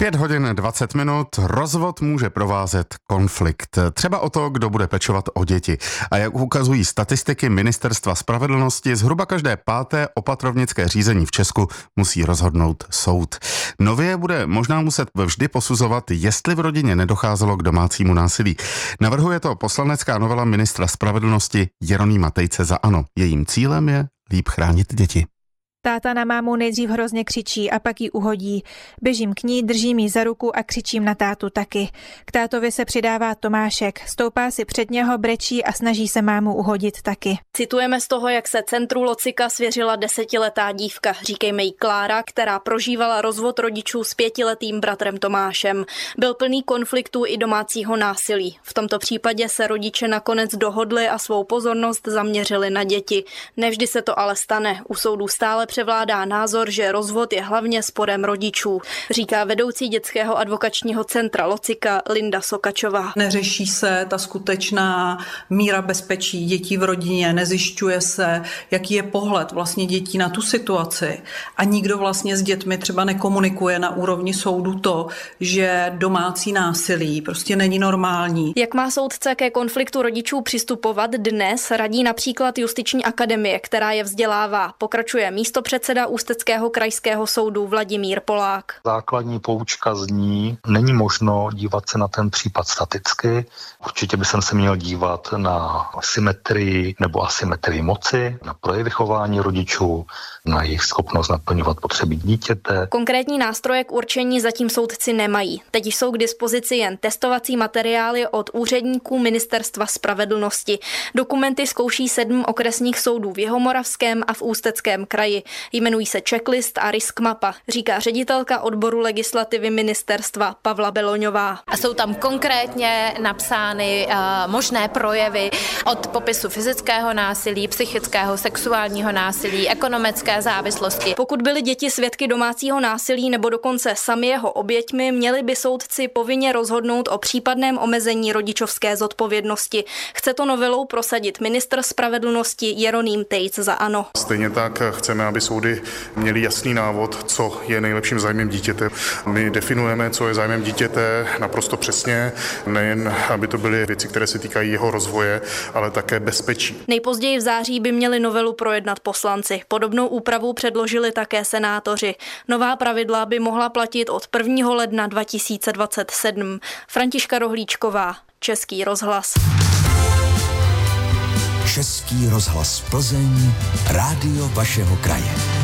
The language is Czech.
5 hodin 20 minut. Rozvod může provázet konflikt. Třeba o to, kdo bude pečovat o děti. A jak ukazují statistiky Ministerstva spravedlnosti, zhruba každé 5. opatrovnické řízení v Česku musí rozhodnout soud. Nově bude možná muset vždy posuzovat, jestli v rodině nedocházelo k domácímu násilí. Navrhuje to poslanecká novela ministra spravedlnosti Jeronýma Tejce za ANO. Jejím cílem je líp chránit děti. Táta na mámu nejdřív hrozně křičí a pak ji uhodí. Běžím k ní, držím ji za ruku a křičím na tátu taky. K tátovi se přidává Tomášek. Stoupá si před něho, brečí a snaží se mámu uhodit taky. Citujeme z toho, jak se centru Locika svěřila 10letá dívka, říkejme jí Klára, která prožívala rozvod rodičů s 5letým bratrem Tomášem. Byl plný konfliktů i domácího násilí. V tomto případě se rodiče nakonec dohodli a svou pozornost zaměřili na děti. Nevždy se to ale stane. U soudu stále převládá názor, že rozvod je hlavně sporem rodičů, říká vedoucí dětského advokačního centra Locika Linda Sokačová. Neřeší se ta skutečná míra bezpečí dětí v rodině, nezjišťuje se, jaký je pohled vlastně dětí na tu situaci a nikdo vlastně s dětmi třeba nekomunikuje na úrovni soudu to, že domácí násilí prostě není normální. Jak má soudce ke konfliktu rodičů přistupovat dnes, radí například Justiční akademie, která je vzdělává. Pokračuje místopředseda Ústeckého krajského soudu Vladimír Polák. Základní poučka zní, není možno dívat se na ten případ staticky. Určitě by se měl dívat na symetrii nebo asymetrii moci, na projevy chování rodičů, na jejich schopnost naplňovat potřeby dítěte. Konkrétní nástroje k určení zatím soudci nemají. Teď jsou k dispozici jen testovací materiály od úředníků Ministerstva spravedlnosti. Dokumenty zkouší 7 okresních soudů v Jihomoravském a v Ústeckém kraji. Jmenují se checklist a risk mapa, říká ředitelka odboru legislativy ministerstva Pavla Beloňová. A jsou tam konkrétně napsány možné projevy od popisu fyzického násilí, psychického, sexuálního násilí, ekonomické závislosti. Pokud byly děti svědky domácího násilí nebo dokonce sami jeho oběťmi, měli by soudci povinně rozhodnout o případném omezení rodičovské zodpovědnosti. Chce to novelou prosadit ministr spravedlnosti Jeroným Tejc za ANO. Stejně tak chceme, aby soudy měly jasný návod, co je nejlepším zájmem dítěte. My definujeme, co je zájmem dítěte naprosto přesně, nejen aby to byly věci, které se týkají jeho rozvoje, ale také bezpečí. Nejpozději v září by měli novelu projednat poslanci. Podobnou úpravu předložili také senátoři. Nová pravidla by mohla platit od 1. ledna 2027. Františka Rohlíčková, Český rozhlas. Český rozhlas Plzeň, rádio vašeho kraje.